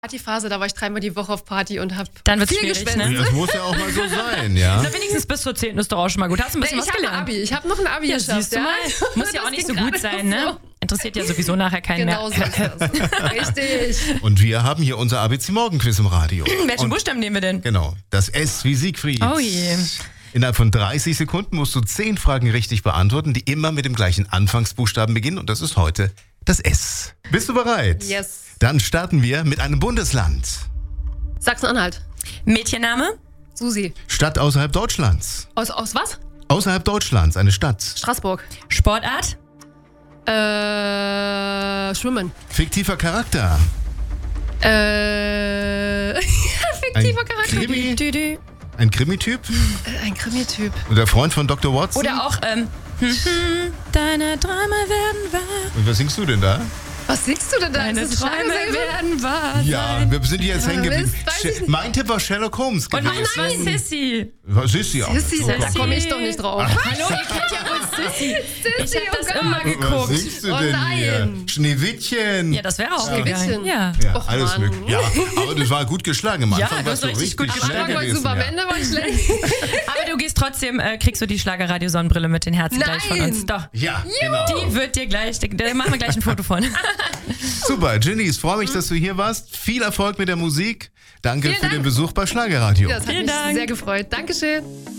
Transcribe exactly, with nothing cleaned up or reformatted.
Partyphase, da war ich dreimal die Woche auf Party und hab Dann wird's viel schwierig, geschwänzt. ne? Das muss ja auch mal so sein, ja. Na, wenigstens bis zur zehnten ist doch auch schon mal gut. Hast du ein bisschen ich was habe ein gelernt? Abi, ich habe noch ein Abi Ja, geschafft. siehst du mal. Muss ja Das auch nicht ging so gut gerade sein, ne? so. Interessiert ja sowieso nachher keinen Genau mehr. so ist das. Richtig. Und wir haben hier unser A B C Morgenquiz im Radio. Welchen Und Buchstaben nehmen wir denn? genau, das S wie Siegfried. Oh je. Innerhalb von dreißig Sekunden musst du zehn Fragen richtig beantworten, die immer mit dem gleichen Anfangsbuchstaben beginnen. Und das ist heute das S. Bist du bereit? Yes. Dann starten wir mit einem Bundesland. Sachsen-Anhalt. Mädchenname? Susi. Stadt außerhalb Deutschlands. Aus, aus was? Außerhalb Deutschlands, eine Stadt. Straßburg. Sportart? Äh, Schwimmen. Fiktiver Charakter. Äh, fiktiver Charakter. Krimi, Dü, dü. ein Krimi-Typ. Äh, Ein Krimi-Typ. Und der Freund von Doktor Watson. Oder auch, ähm, hm, hm, deine Träume werden wahr. Und was singst du denn da? Was singst du denn da? Deine Ist das Träume Schlagersänger? werden wahr. Ja, wir sind hier jetzt hängen geblieben. Mist, weiß ich nicht. Mein Tipp war Sherlock Holmes Und gewesen. mein Name ist Sissy. Was ist sie auch? Sissy, Oh da Gott. komme ich doch nicht drauf. Hallo, ihr kennt ja wohl Sissy. Ich Sissy, hab oh das Gott. immer Was geguckt. singst du Oh denn nein. hier? Schneewittchen. Ja, das wäre auch Schneewittchen. gegangen. Ja. Ja, Och, alles Mann. möglich. Ja, aber das war gut geschlagen. Am Ja, Anfang du warst hast du richtig richtig, gut schnell Anfang war gewesen. super, am Ja. Ende war ich schlecht. Aber du gehst trotzdem, äh, kriegst du die Schlagerradio-Sonnenbrille mit den Herzen gleich von Nein. uns. Doch. Ja, genau. Die wird dir gleich, da machen wir gleich ein Foto von. Super, Ginny, ich freue mich, dass du hier warst. Viel Erfolg mit der Musik. Danke Vielen für den Dank. Besuch bei Schlagerradio. Ja, das hat Vielen mich Dank. sehr gefreut. Dankeschön.